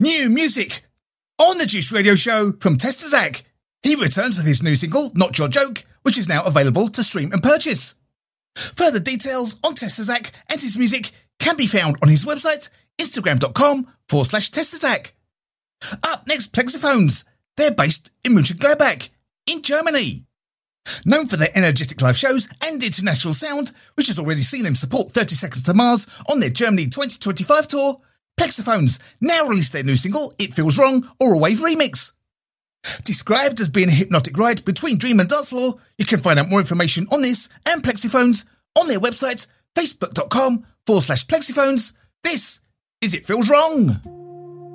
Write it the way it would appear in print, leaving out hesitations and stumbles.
New music on the Juice Radio Show from Tester Zach. He returns with his new single, Not Your Joke, which is now available to stream and purchase. Further details on Tester Zach and his music can be found on his website, instagram.com/Tester Zach. Up next, Plexiphones. They're based in Mönchengladbach, in Germany. Known for their energetic live shows and international sound, which has already seen them support 30 Seconds to Mars on their Germany 2025 tour, Plexiphones now released their new single, It Feels Wrong, or a Wave remix. Described as being a hypnotic ride between dream and dance floor, you can find out more information on this and Plexiphones on their website, facebook.com/Plexiphones. This is It Feels Wrong.